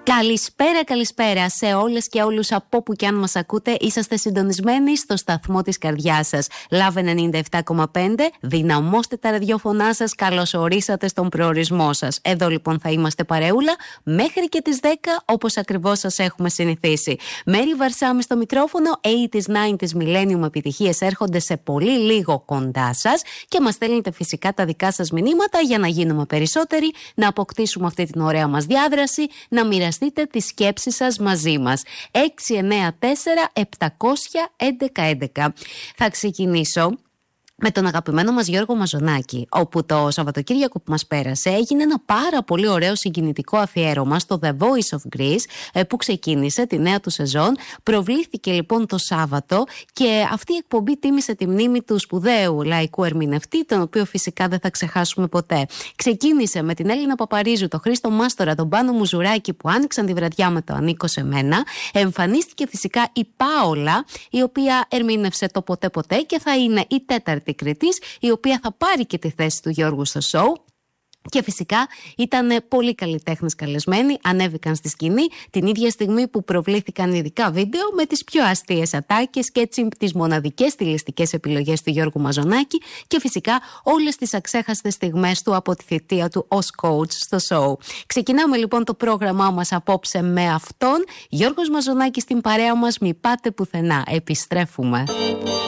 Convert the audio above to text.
Καλησπέρα σε όλες και όλους από όπου και αν μας ακούτε. Είσαστε συντονισμένοι στο σταθμό της καρδιάς σας. Love 97,5. Δυναμώστε τα ραδιόφωνά σας. Καλώς ορίσατε στον προορισμό σας. Εδώ λοιπόν θα είμαστε παρεούλα μέχρι και τις 10, όπως ακριβώς σας έχουμε συνηθίσει. Μέρη Βαρσάμι στο μικρόφωνο. 80s, 90s, millennium επιτυχίες έρχονται σε πολύ λίγο κοντά σας και μας στέλνετε φυσικά τα δικά σας μηνύματα για να γίνουμε περισσότεροι, να αποκτήσουμε αυτή την ωραία μας διάδραση, να μοιραστείτε τις σκέψεις σας μαζί μας. 694-700-1111. Θα ξεκινήσω με τον αγαπημένο μας Γιώργο Μαζονάκη, όπου το Σαββατοκύριακο που μας πέρασε έγινε ένα πάρα πολύ ωραίο συγκινητικό αφιέρωμα στο The Voice of Greece, που ξεκίνησε τη νέα του σεζόν. Προβλήθηκε λοιπόν το Σάββατο και αυτή η εκπομπή τίμησε τη μνήμη του σπουδαίου λαϊκού ερμηνευτή, τον οποίο φυσικά δεν θα ξεχάσουμε ποτέ. Ξεκίνησε με την Έλληνα Παπαρίζου, τον Χρήστο Μάστορα, τον Πάνο Μουζουράκη που άνοιξαν τη βραδιά με το Ανήκω σε μένα. Εμφανίστηκε φυσικά η Πάολα, η οποία ερμήνευσε το Ποτέ Ποτέ και θα είναι η τέταρτη κριτής, η οποία θα πάρει και τη θέση του Γιώργου στο σοου. Και φυσικά ήταν πολύ καλλιτέχνες καλεσμένοι, ανέβηκαν στη σκηνή την ίδια στιγμή που προβλήθηκαν ειδικά βίντεο με τις πιο αστείες ατάκες και έτσι τις μοναδικές στιλιστικές επιλογές του Γιώργου Μαζονάκη και φυσικά όλες τις αξέχαστες στιγμές του από τη θητεία του ως coach στο σοου. Ξεκινάμε λοιπόν το πρόγραμμά μας απόψε με αυτόν. Γιώργος Μαζονάκης στην παρέα μας, μη πάτε πουθενά, επιστρέφουμε.